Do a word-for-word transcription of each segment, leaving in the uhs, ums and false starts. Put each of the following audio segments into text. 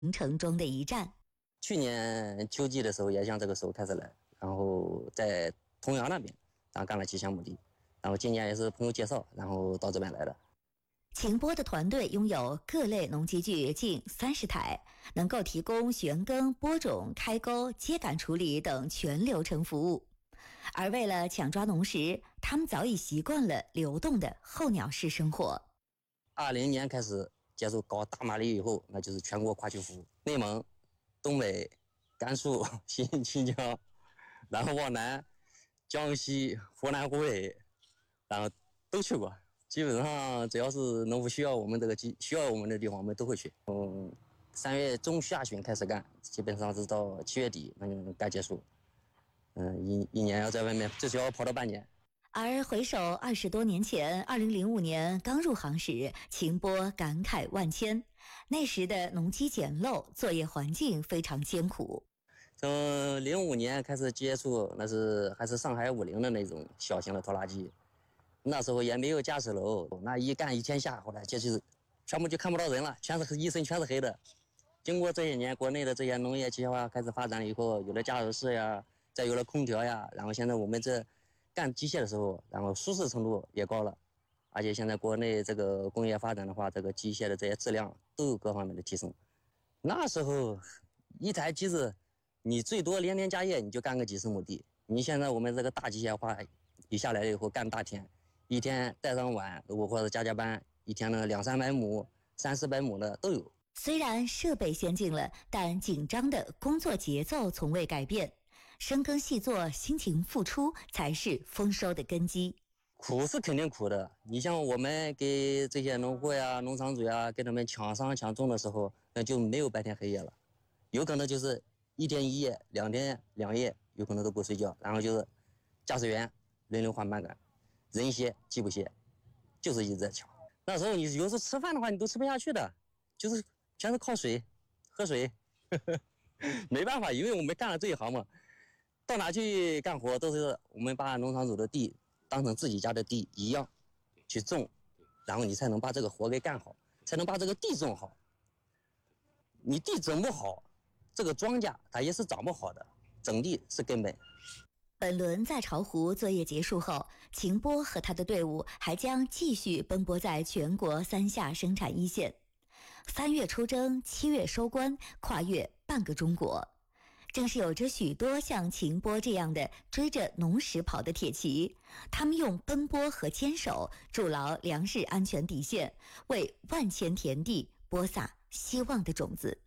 行程中的一站。 去年秋季的时候也向这个时候开始来，然后在通阳那边，然后干了几项目地，然后今年也是朋友介绍，然后到这边来的。 秦波的团队拥有各类农机具近三十台，能够提供旋耕、播种、开沟、秸秆处理等全流程服务。而为了抢抓农时，他们早已习惯了流动的候鸟式生活。 二零年开始接触搞大马力以后，那就是全国跨区服务，内蒙、东北、甘肃、新新疆，然后往南，江西、湖南、湖北，然后都去过。基本上只要是农夫需要我们这个机需要我们的地方，我们都会去。嗯，三月中下旬开始干，基本上是到七月底能干结束。嗯，一一年要在外面最少要跑到半年。 而回首二十多年前，二零零五年刚入行时，秦波感慨万千。那时的农机简陋，作业环境非常艰苦。 从零五年开始接触，那是还是上海五菱的那种小型的拖拉机。那时候也没有驾驶楼，那一干一天下，后来就是全部就看不到人了，全是一身全是黑的。经过这些年国内的这些农业机械化开始发展以后，有了驾驶室呀，再有了空调呀，然后现在我们这干机械的时候，然后舒适程度也高了，而且现在国内这个工业发展的话，这个机械的这些质量都有各方面的提升。那时候一台机子，你最多连年家业你就干个几十亩地，你现在我们这个大机械化一下来了以后干大田。一天带上晚，如果或者加加班，一天呢两三百亩、三四百亩的都有。 虽然设备先进了，但紧张的工作节奏从未改变。深耕细作，辛勤付出才是丰收的根基。 苦是肯定苦的，你像我们给这些农户呀、农场主呀，给他们抢商抢种的时候，那就没有白天黑夜了，有可能就是一天一夜、两天两夜，有可能都不睡觉，然后就是驾驶员轮流换班杆。人歇技不歇，就是一直在抢。那时候你有时候吃饭的话，你都吃不下去的，就是全是靠水，喝水，呵呵没办法，因为我们干了这一行嘛，到哪去干活都是我们把农场主的地当成自己家的地一样去种，然后你才能把这个活给干好，才能把这个地种好。你地整不好，这个庄稼它也是长不好的，整地是根本。 本轮在巢湖作业结束后，秦波和他的队伍还将继续奔波在全国三下生产一线。三月出征，七月收官，跨越半个中国。正是有着许多像秦波这样的追着农时跑的铁骑，他们用奔波和坚守筑牢粮食安全底线，为万千田地播撒希望的种子。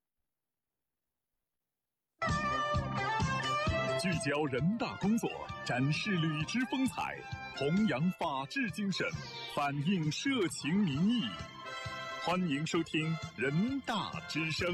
聚焦人大工作，展示履职风采，弘扬法治精神，反映社情民意。欢迎收听人大之声。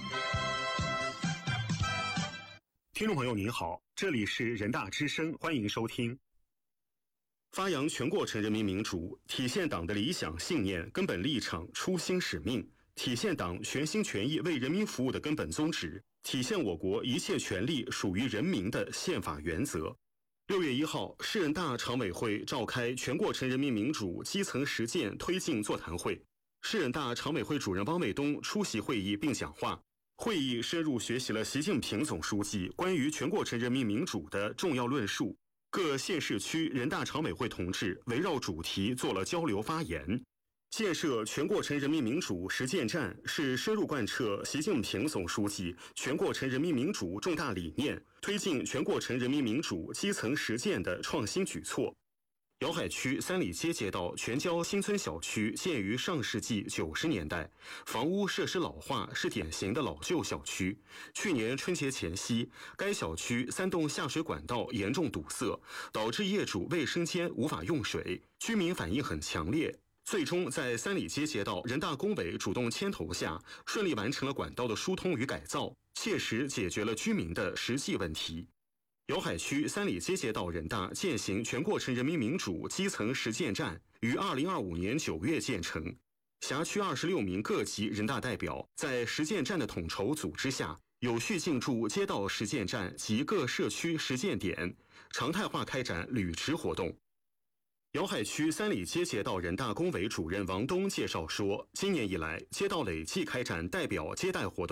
听众朋友您好，这里是人大之声，欢迎收听。发扬全过程人民民主，体现党的理想信念、根本立场、初心使命，体现党全心全意为人民服务的根本宗旨，体现我国一切权利属于人民的宪法原则。六月一号，市人大常委会召开全过程人民民主基层实践推进座谈会，市人大常委会主任汪卫东出席会议并讲话。会议深入学习了习近平总书记关于全过程人民民主的重要论述，各县市区人大常委会同志围绕主题做了交流发言。建设全过程人民民主实践站是深入贯彻习近平总书记全过程人民民主重大理念，推进全过程人民民主基层实践的创新举措。瑶海区三里街街道全郊新村小区建于上世纪九十年代，房屋设施老化，是典型的老旧小区。去年春节前夕，该小区三栋下水管道严重堵塞，导致业主卫生间无法用水，居民反应很强烈。最终在三里街街道人大工委主动牵头下，顺利完成了管道的疏通与改造，切实解决了居民的实际问题。瑶海区三里街街道人大践行全过程人民民主基层实践站于二零二五年九月建成，辖区二十六名各级人大代表在实践站的统筹组织下，有序进驻街道实践站及各社区实践点，常态化开展履职活动。 瑶海区三里街街道人大工委主任王东介绍说，今年以来，街道累计开展代表接待活动。